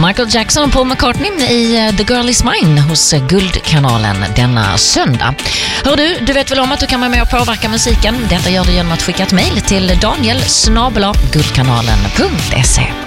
Michael Jackson och Paul McCartney i The Girl Is Mine hos Guldkanalen denna söndag. Hör du vet väl om att du kan vara med och påverka musiken. Detta gör du genom att skicka ett mejl till daniel@guldkanalen.se.